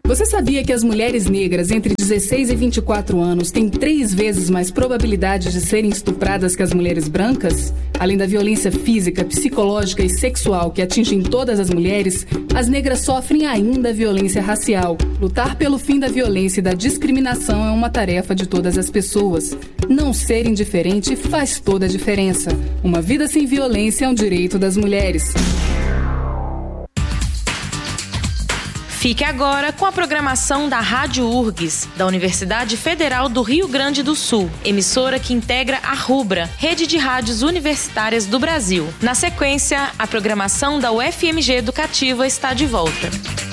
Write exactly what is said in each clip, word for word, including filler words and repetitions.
Você sabia que as mulheres negras entre dezesseis e vinte e quatro anos têm três vezes mais probabilidade de serem estupradas que as mulheres brancas? Além da violência física, psicológica e sexual que atingem todas as mulheres, as negras sofrem ainda violência racial. Lutar pelo fim da violência e da discriminação é uma tarefa de todas as pessoas. Não ser indiferente faz toda a diferença. Uma vida sem violência é um direito das mulheres. Fique agora com a programação da Rádio U R G S, da Universidade Federal do Rio Grande do Sul, emissora que integra a RUBRA, Rede de Rádios Universitárias do Brasil. Na sequência, a programação da U F M G Educativa está de volta.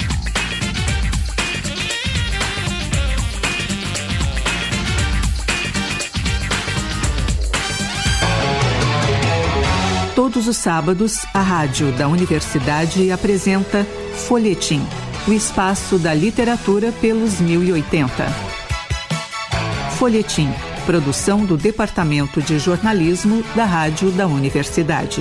Todos os sábados, a rádio da Universidade apresenta Folhetim, o espaço da literatura pelos mil e oitenta. Folhetim, produção do Departamento de Jornalismo da Rádio da Universidade.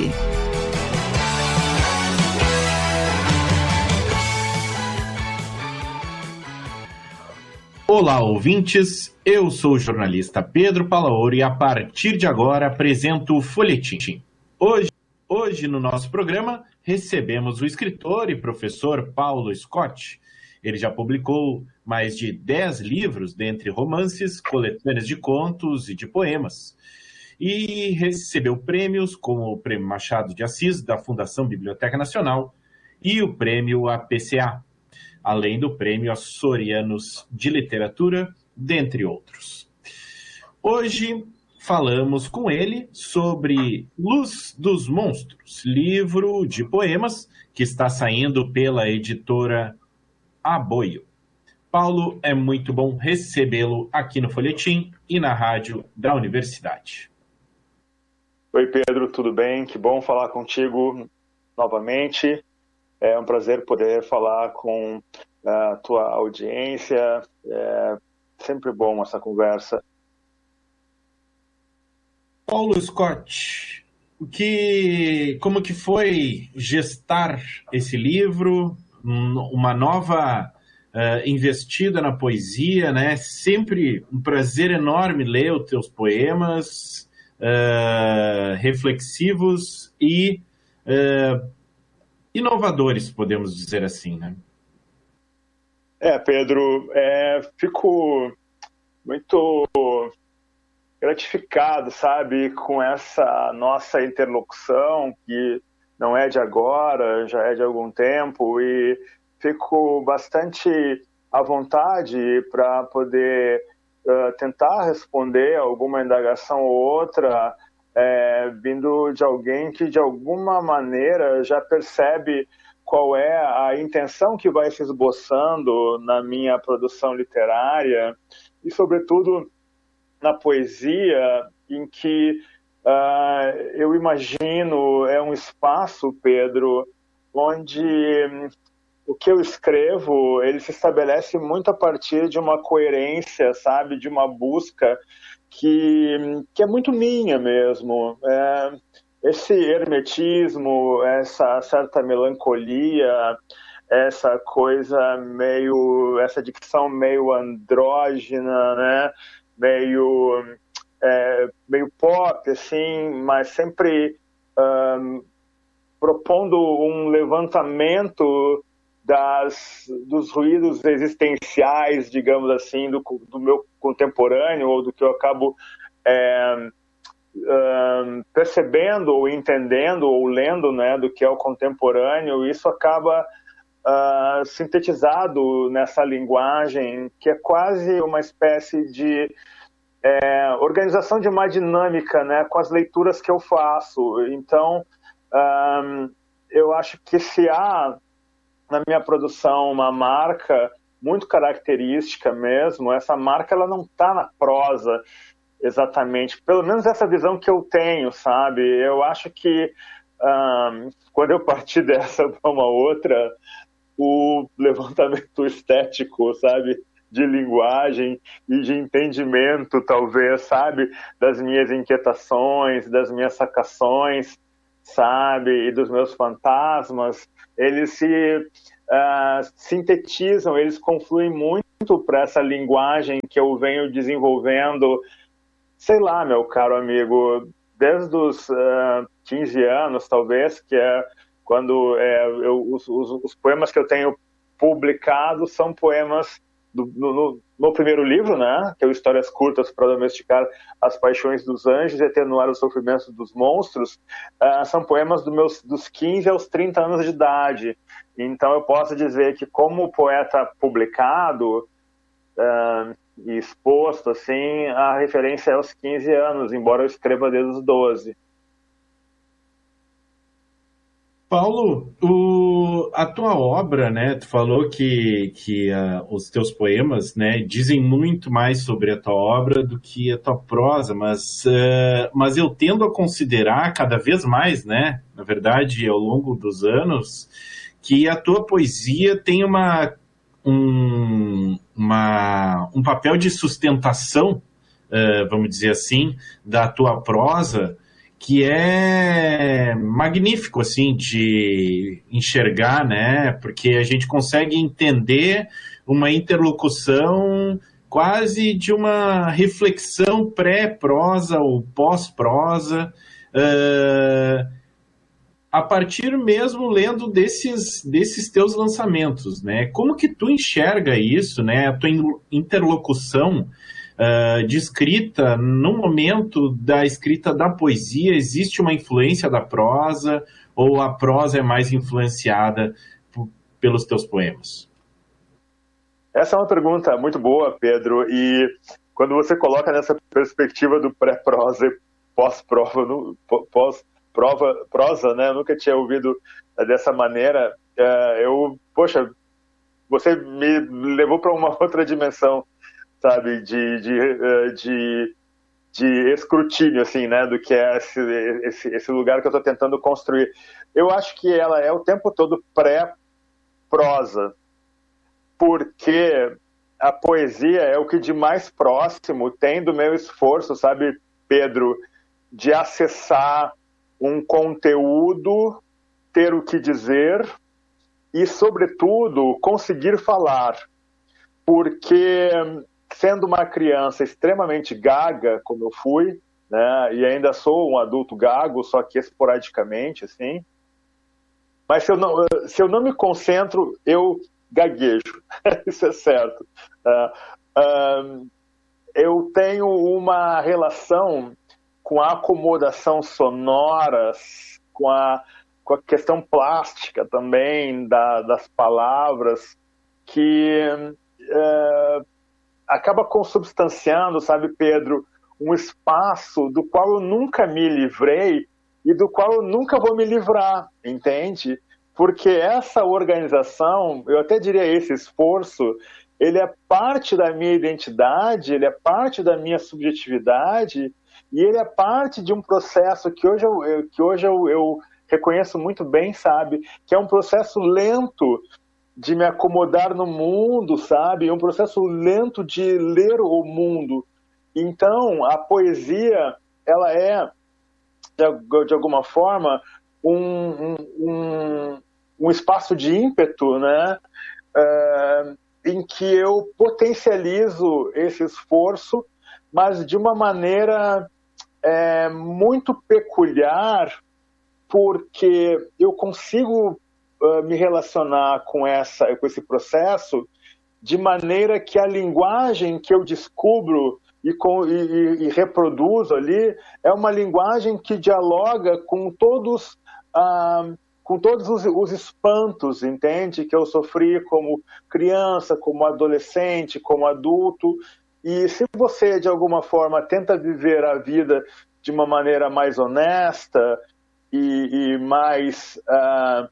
Olá, ouvintes. Eu sou o jornalista Pedro Palaoro e a partir de agora apresento o Folhetim. Hoje, hoje no nosso programa recebemos o escritor e professor Paulo Scott. Ele já publicou mais de dez livros, dentre romances, coletâneas de contos e de poemas. E recebeu prêmios como o Prêmio Machado de Assis, da Fundação Biblioteca Nacional, e o Prêmio A P C A, além do Prêmio Açorianos de Literatura, dentre outros. Hoje falamos com ele sobre Luz dos Monstros, livro de poemas que está saindo pela editora Aboio. Paulo, é muito bom recebê-lo aqui no Folhetim e na rádio da Universidade. Oi, Pedro, tudo bem? Que bom falar contigo novamente. É um prazer poder falar com a tua audiência. É sempre bom essa conversa. Paulo Scott, o que, como que foi gestar esse livro, uma nova uh, investida na poesia, né? Sempre um prazer enorme ler os teus poemas, uh, reflexivos e uh, inovadores, podemos dizer assim, né? É, Pedro, é, fico muito gratificado, sabe, com essa nossa interlocução, que não é de agora, já é de algum tempo, e fico bastante à vontade para poder uh, tentar responder alguma indagação ou outra, é, vindo de alguém que, de alguma maneira, já percebe qual é a intenção que vai se esboçando na minha produção literária e, sobretudo, na poesia, em que uh, eu imagino é um espaço, Pedro, onde um, o que eu escrevo, ele se estabelece muito a partir de uma coerência, sabe, de uma busca que, que é muito minha mesmo. É, esse hermetismo, essa certa melancolia, essa coisa meio, essa dicção meio andrógina, né? meio, é, meio pop, assim, mas sempre um, propondo um levantamento das, dos ruídos existenciais, digamos assim, do, do meu contemporâneo, ou do que eu acabo é, um, percebendo, ou entendendo, ou lendo, né, do que é o contemporâneo. Isso acaba Uh, sintetizado nessa linguagem, que é quase uma espécie de é, organização de uma dinâmica, né, com as leituras que eu faço. Então, um, eu acho que se há na minha produção uma marca muito característica mesmo, essa marca ela não está na prosa exatamente, pelo menos essa visão que eu tenho, sabe? Eu acho que um, quando eu parti dessa para uma outra, o levantamento estético, sabe, de linguagem e de entendimento, talvez, sabe, das minhas inquietações, das minhas sacações, sabe, e dos meus fantasmas, ele se uh, sintetizam, eles confluem muito para essa linguagem que eu venho desenvolvendo, sei lá, meu caro amigo, desde os uh, quinze anos, talvez, que é quando é, eu, os, os, os poemas que eu tenho publicado são poemas do, no, no primeiro livro, né, que é o Histórias Curtas para Domesticar as Paixões dos Anjos e Atenuar os Sofrimentos dos Monstros. Uh, são poemas do meus, dos quinze aos trinta anos de idade. Então eu posso dizer que, como poeta publicado uh, e exposto, assim, a referência é aos quinze anos, embora eu escreva desde os doze. Paulo, o, a tua obra, né, tu falou que, que uh, os teus poemas, né, dizem muito mais sobre a tua obra do que a tua prosa, mas, uh, mas eu tendo a considerar cada vez mais, né, na verdade, ao longo dos anos, que a tua poesia tem uma, um, uma, um papel de sustentação, uh, vamos dizer assim, da tua prosa, que é magnífico, assim, de enxergar, né? Porque a gente consegue entender uma interlocução quase de uma reflexão pré-prosa ou pós-prosa, uh, a partir mesmo lendo desses, desses teus lançamentos, né? Como que tu enxerga isso, né? A tua interlocução Uh, de escrita, no momento da escrita da poesia, existe uma influência da prosa ou a prosa é mais influenciada p- pelos teus poemas? Essa é uma pergunta muito boa, Pedro, e quando você coloca nessa perspectiva do pré-prosa e pós-prova, pós-prova, prosa, né, eu nunca tinha ouvido dessa maneira, uh, eu, poxa, você me levou para uma outra dimensão, sabe, de, de, de, de escrutínio, assim, né, do que é esse, esse, esse lugar que eu estou tentando construir. Eu acho que ela é o tempo todo pré-prosa, porque a poesia é o que de mais próximo tem do meu esforço, sabe, Pedro, de acessar um conteúdo, ter o que dizer e, sobretudo, conseguir falar, porque sendo uma criança extremamente gaga, como eu fui, né, e ainda sou um adulto gago, só que esporadicamente, assim, mas se eu não, se eu não me concentro, eu gaguejo, isso é certo. Uh, uh, eu tenho uma relação com a acomodação sonora, com a, com a questão plástica também da, das palavras, que uh, acaba consubstanciando, sabe, Pedro, um espaço do qual eu nunca me livrei e do qual eu nunca vou me livrar, entende? Porque essa organização, eu até diria esse esforço, ele é parte da minha identidade, ele é parte da minha subjetividade e ele é parte de um processo que hoje eu, que hoje eu, eu reconheço muito bem, sabe, que é um processo lento de me acomodar no mundo, sabe? É um processo lento de ler o mundo. Então, a poesia, ela é, de, de alguma forma, um, um, um espaço de ímpeto, né? Uh, em que eu potencializo esse esforço, mas de uma maneira é, muito peculiar, porque eu consigo me relacionar com, essa, com esse processo de maneira que a linguagem que eu descubro e, com, e, e reproduzo ali é uma linguagem que dialoga com todos, ah, com todos os, os espantos, entende? Que eu sofri como criança, como adolescente, como adulto. E se você, de alguma forma, tenta viver a vida de uma maneira mais honesta e, e mais... Ah,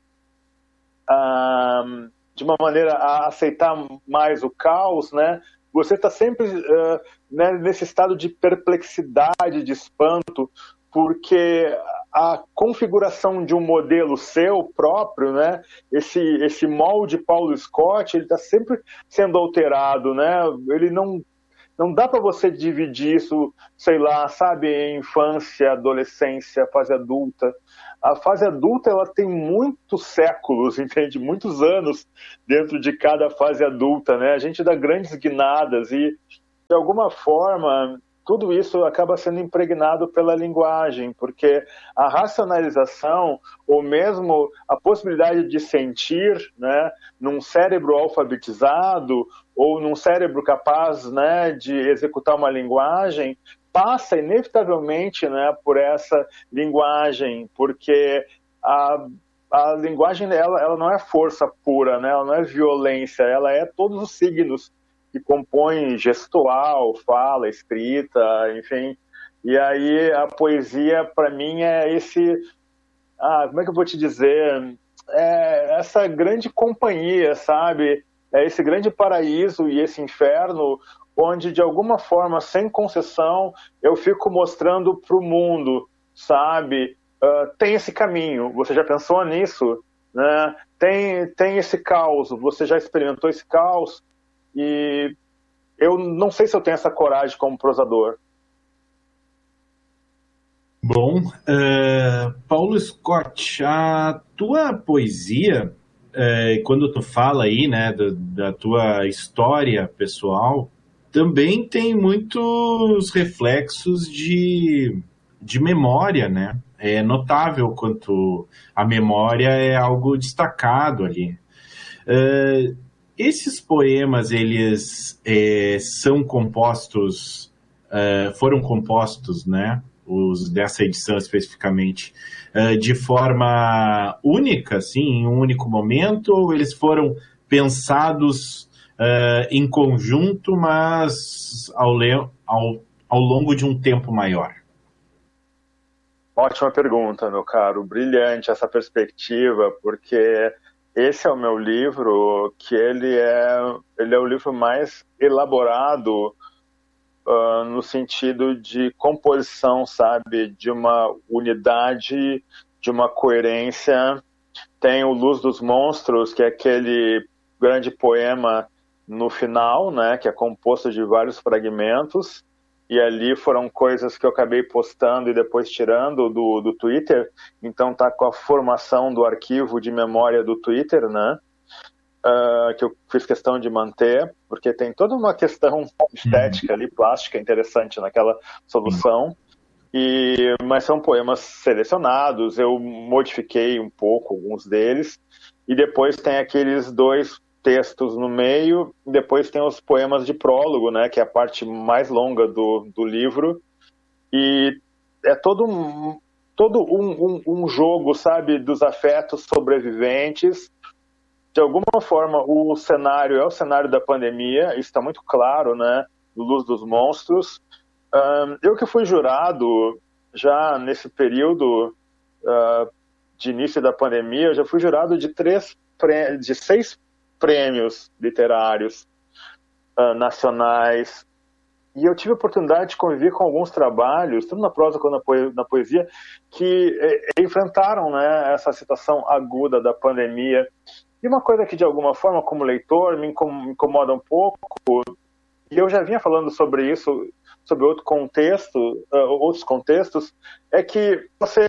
Uh, de uma maneira a aceitar mais o caos, né? Você está sempre uh, né, nesse estado de perplexidade, de espanto, porque a configuração de um modelo seu próprio, né? Esse, esse molde Paulo Scott, ele está sempre sendo alterado, né? Ele não, não dá para você dividir isso, sei lá, sabe, em infância, adolescência, fase adulta. A fase adulta, ela tem muitos séculos, entende? Muitos anos dentro de cada fase adulta, né? A gente dá grandes guinadas e, de alguma forma, tudo isso acaba sendo impregnado pela linguagem, porque a racionalização, ou mesmo a possibilidade de sentir, né, num cérebro alfabetizado, ou num cérebro capaz, né, de executar uma linguagem, passa inevitavelmente, né, por essa linguagem, porque a, a linguagem ela, ela não é força pura, né, ela não é violência, ela é todos os signos que compõem gestual, fala, escrita, enfim. E aí a poesia, para mim, é esse... Ah, como é que eu vou te dizer? É essa grande companhia, sabe? É esse grande paraíso e esse inferno onde, de alguma forma, sem concessão, eu fico mostrando para o mundo, sabe? Uh, tem esse caminho, você já pensou nisso? Né? Tem, tem esse caos, você já experimentou esse caos? E eu não sei se eu tenho essa coragem como prosador. Bom, uh, Paulo Scott, a tua poesia, uh, quando tu fala aí, né, da, da tua história pessoal, também tem muitos reflexos de, de memória, né? É notável quanto a memória é algo destacado ali. Uh, esses poemas, eles é, são compostos, uh, foram compostos, né? Os dessa edição especificamente, uh, de forma única, assim, em um único momento, ou eles foram pensados Uh, em conjunto, mas ao, ao, ao longo de um tempo maior? Ótima pergunta, meu caro. Brilhante essa perspectiva, porque esse é o meu livro, que ele é, ele é o livro mais elaborado uh, no sentido de composição, sabe? De uma unidade, de uma coerência. Tem o Luz dos Monstros, que é aquele grande poema no final, né, que é composto de vários fragmentos, e ali foram coisas que eu acabei postando e depois tirando do, do Twitter, então tá com a formação do arquivo de memória do Twitter, né, uh, que eu fiz questão de manter, porque tem toda uma questão estética ali, plástica, interessante naquela solução, e, mas são poemas selecionados, eu modifiquei um pouco alguns deles, e depois tem aqueles dois textos no meio, e depois tem os poemas de prólogo, né, que é a parte mais longa do, do livro, e é todo um, todo um, um, um jogo, sabe, dos afetos sobreviventes. De alguma forma, o cenário é o cenário da pandemia, isso está muito claro, né, no Luz dos Monstros. Um, eu que fui jurado já nesse período uh, de início da pandemia, eu já fui jurado de três, de seis prêmios literários uh, nacionais, e eu tive a oportunidade de conviver com alguns trabalhos, tanto na prosa quanto na, poe- na poesia, que eh, enfrentaram, né, essa situação aguda da pandemia. E uma coisa que, de alguma forma, como leitor, me incomoda um pouco, e eu já vinha falando sobre isso, sobre outro contexto, uh, outros contextos, é que você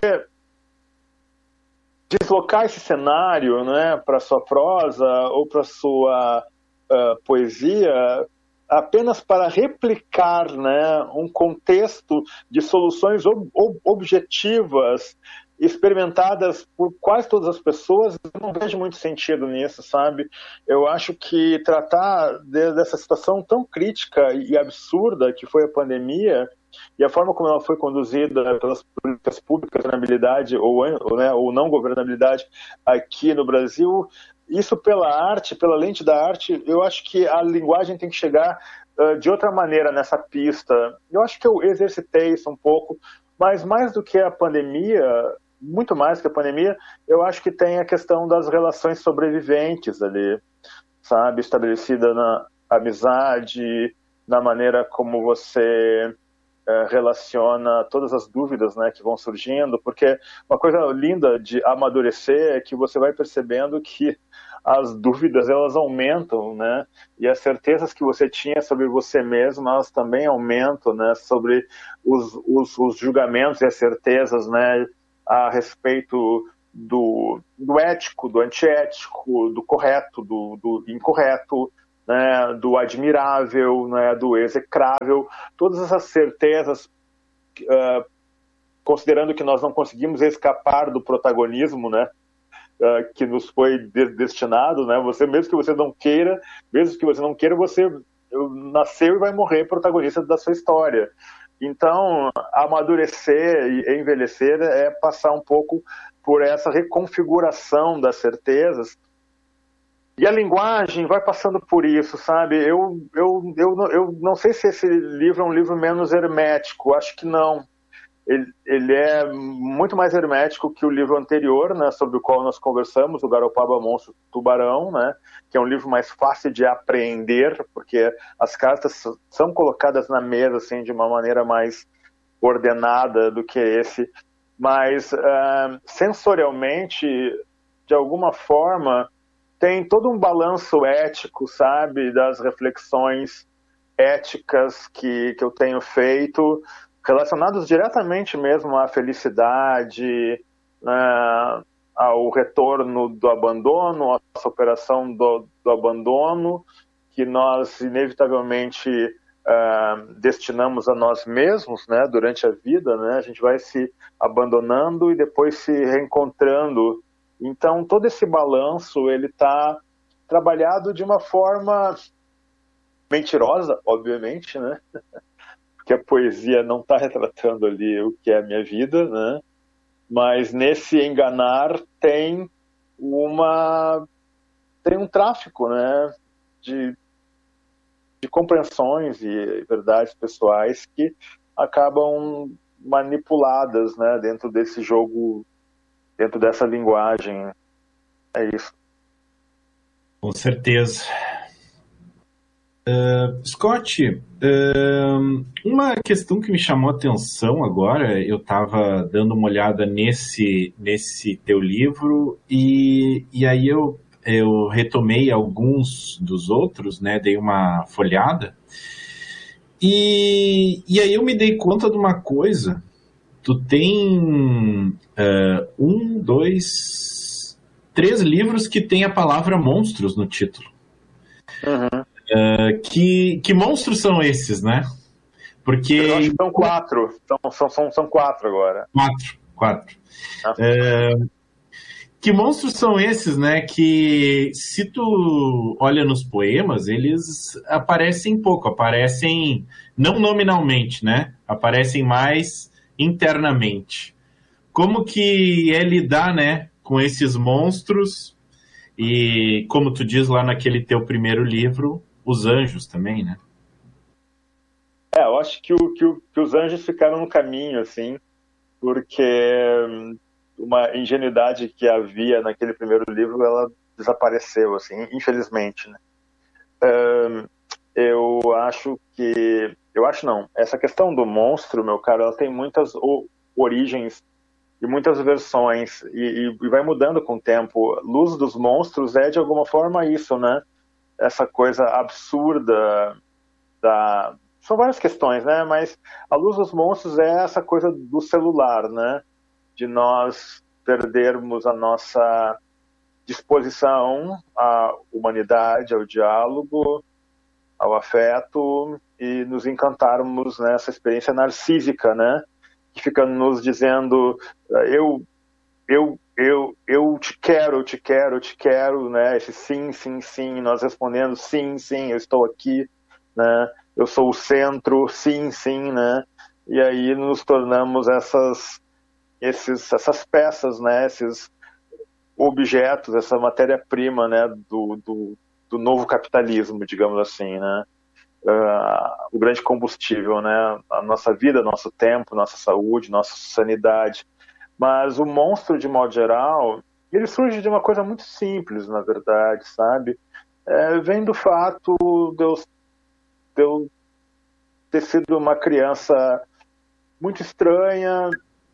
deslocar esse cenário, né, para sua prosa ou para sua uh, poesia apenas para replicar, né, um contexto de soluções ob- ob- objetivas experimentadas por quase todas as pessoas, eu não vejo muito sentido nisso, sabe? Eu acho que tratar de, dessa situação tão crítica e absurda que foi a pandemia e a forma como ela foi conduzida pelas políticas públicas, governabilidade ou, ou, né, ou não governabilidade aqui no Brasil, isso pela arte, pela lente da arte, eu acho que a linguagem tem que chegar uh, de outra maneira nessa pista. Eu acho que eu exercitei isso um pouco, mas mais do que a pandemia, muito mais que a pandemia, eu acho que tem a questão das relações sobreviventes ali, sabe? Estabelecida na amizade, na maneira como você uh, relaciona todas as dúvidas, né, que vão surgindo, porque uma coisa linda de amadurecer é que você vai percebendo que as dúvidas, elas aumentam, né? E as certezas que você tinha sobre você mesmo, elas também aumentam, né? Sobre os, os, os julgamentos e as certezas, né? a respeito do, do ético, do antiético, do correto, do, do incorreto, né, do admirável, né, do execrável, todas essas certezas, uh, considerando que nós não conseguimos escapar do protagonismo, né, uh, que nos foi de- destinado, né, você, mesmo que você não queira, mesmo que você não queira, você nasceu e vai morrer protagonista da sua história. Então, amadurecer e envelhecer é passar um pouco por essa reconfiguração das certezas. E a linguagem vai passando por isso, sabe? Eu, eu, eu, eu não sei se esse livro é um livro menos hermético, acho que não. Ele, ele é muito mais hermético que o livro anterior, né, sobre o qual nós conversamos, o Garopaba Monstro Tubarão, né, que é um livro mais fácil de apreender, porque as cartas são colocadas na mesa assim, de uma maneira mais ordenada do que esse. Mas, uh, sensorialmente, de alguma forma, tem todo um balanço ético, sabe, das reflexões éticas que, que eu tenho feito, relacionados diretamente mesmo à felicidade, uh, ao retorno do abandono, à superação do, do abandono, que nós inevitavelmente uh, destinamos a nós mesmos, né, durante a vida, né, a gente vai se abandonando e depois se reencontrando. Então, todo esse balanço, ele está trabalhado de uma forma mentirosa, obviamente, né? Porque a poesia não está retratando ali o que é a minha vida, né? Mas nesse enganar tem uma tem um tráfico, né? De, de compreensões e verdades pessoais que acabam manipuladas, né? Dentro desse jogo, dentro dessa linguagem. É isso. Com certeza. Uh, Scott, uh, uma questão que me chamou a atenção agora, eu estava dando uma olhada nesse, nesse teu livro e, e aí eu, eu retomei alguns dos outros, né, dei uma folhada e, e aí eu me dei conta de uma coisa. Tu tem uh, um, dois, três livros que tem a palavra monstros no título. Uhum. Uh, que, que monstros são esses, né? Porque... Eu acho que são quatro. São, são, são, são quatro agora. Quatro, quatro. Ah. Uh, que monstros são esses, né? Que se tu olha nos poemas, eles aparecem pouco, aparecem não nominalmente, né? Aparecem mais internamente. Como que é lidar, né, com esses monstros e, como tu diz lá naquele teu primeiro livro, os anjos também, né? É, eu acho que, o, que, o, que os anjos ficaram no caminho, assim, porque uma ingenuidade que havia naquele primeiro livro, ela desapareceu, assim, infelizmente, né? Um, eu acho que... Eu acho não. Essa questão do monstro, meu caro, ela tem muitas o, origens e muitas versões, e, e vai mudando com o tempo. Luz dos Monstros é, de alguma forma, isso, né? Essa coisa absurda da... São várias questões, né? Mas a Luz dos Monstros é essa coisa do celular, né? De nós perdermos a nossa disposição à humanidade, ao diálogo, ao afeto e nos encantarmos nessa experiência narcísica, né? Que fica nos dizendo eu, eu, eu, eu te quero, eu te quero, eu te quero, né? Esse sim, sim, sim, nós respondendo sim, sim, eu estou aqui, né? Eu sou o centro, sim, sim, né? E aí nos tornamos essas, esses, essas peças, né? Esses objetos, essa matéria-prima, né? Do, do, do novo capitalismo, digamos assim, né? Uh, o grande combustível, né? A nossa vida, nosso tempo, nossa saúde, nossa sanidade. Mas o monstro, de modo geral, ele surge de uma coisa muito simples, na verdade, sabe? É, vem do fato de eu, de eu ter sido uma criança muito estranha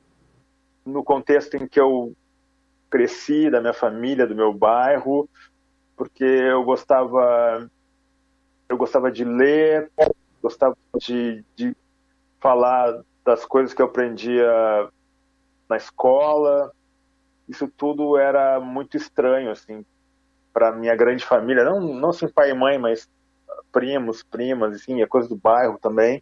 no contexto em que eu cresci, da minha família, do meu bairro, porque eu gostava... Eu gostava de ler, gostava de, de falar das coisas que eu aprendia na escola. Isso tudo era muito estranho, assim, para minha grande família. Não, não assim pai e mãe, mas primos, primas, assim, é coisa do bairro também.